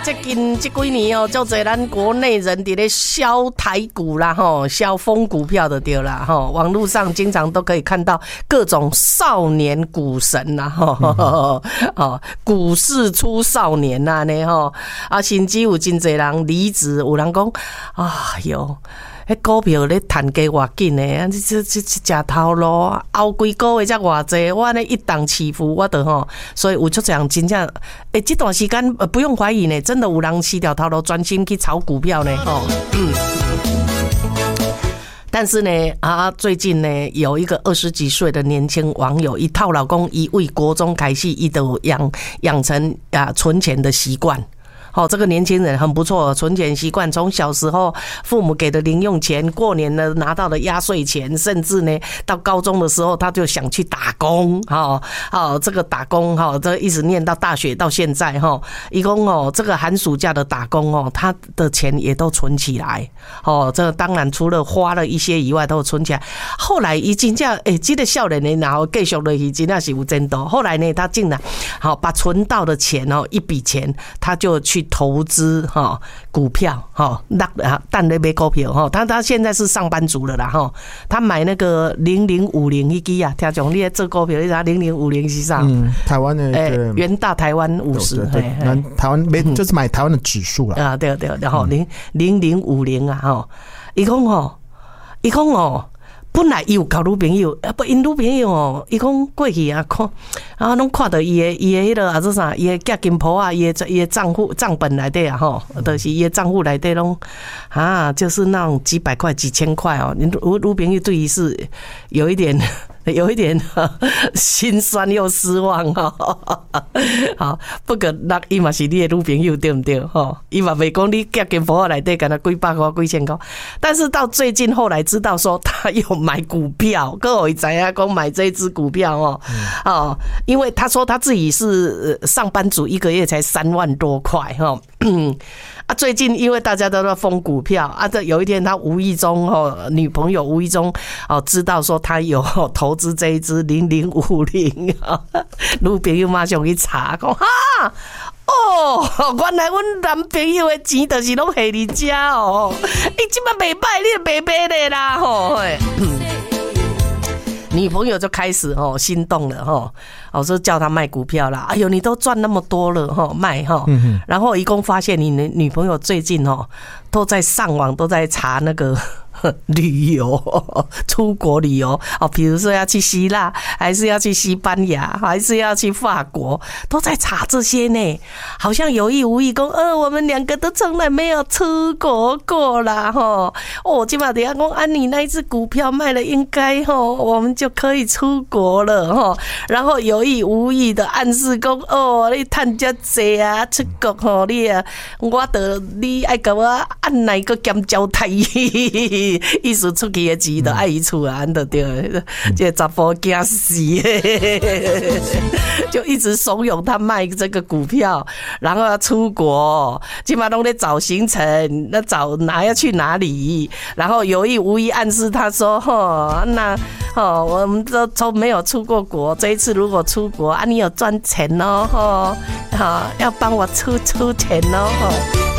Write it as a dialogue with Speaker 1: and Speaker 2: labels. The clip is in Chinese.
Speaker 1: 这几年哦，就这咱国内人伫咧销台股啦，吼，销疯股票的对啦，吼，网络上经常都可以看到各种少年股神啦，吼，股市出少年呐，呢吼，啊，甚至有真侪人离职，有人讲，哎哟。迄股票咧赚价偌紧诶，这食头路，后几个月才偌济，我呢一档起伏，我都吼，所以有足样真正，这段时间不用怀疑呢，真的有人起条头路，专心去炒股票呢，吼，但是呢，最近呢，有一个20几岁的年轻网友，一套老公，一为国中开始，伊都养成存钱的习惯。这个年轻人很不错，存钱习惯，从小时候父母给的零用钱，过年呢拿到的压岁钱，甚至呢到高中的时候，他就想去打工，这个打工这个一直念到大学到现在一共这个寒暑假的打工他的钱也都存起来，这个当然除了花了一些以外，都存起来。后来一真正这个少年呢，然后继续落去，真的是有真多。后来呢，他竟然把存到的钱一笔钱，他就去投资股票但咧买股票他现在是上班族了啦他买那个0050那支啊，听讲你在做股票，你知道0050是啥？
Speaker 2: 台湾的
Speaker 1: 元大台湾50，
Speaker 2: 台湾就是买台湾的指数啦。
Speaker 1: 啊，对，然后0050啊伊讲本来伊有交女朋友，因女朋友伊讲过去看，拢看到伊的迄个做啥，伊的嫁金婆啊，伊的账本内底就是伊的账户内底拢就是那种几百块、几千块女朋友对于是有一点心酸又失望好，不过那伊嘛是你的女朋友对不对伊嘛袂讲你嫁金婆内底敢若几百块、几千块，但是到最近后来知道说他有买股票，各位知影讲买这一支股票因为他说他自己是上班族，一个月才3万多块最近因为大家都在疯股票这有一天他无意中女朋友无意中知道说他有投资这一支0050女朋友马上去查讲原来阮男朋友的钱就是拢下你遮伊即摆袂歹，你就袂买咧啦女朋友就开始心动了说叫他卖股票啦，哎呦你都赚那么多了卖然后一共发现你女朋友最近都在上网，都在查那个旅游，出国旅游比如说要去希腊，还是要去西班牙，还是要去法国，都在查这些呢。好像有意无意讲，我们两个都从来没有出国过啦今晚等一下讲你那一只股票卖了，应该我们就可以出国了然后有意无意的暗示讲，你赚这济啊，出国你你爱给我按哪个减交太意思出去的钱都爱伊出啊，对对，这查甫惊死，就一直怂恿他卖这个股票，然后要出国，基本上都在找行程，要去哪里，然后有意无意暗示他说，我们都没有出过国，这一次如果出国你有赚钱要帮我出钱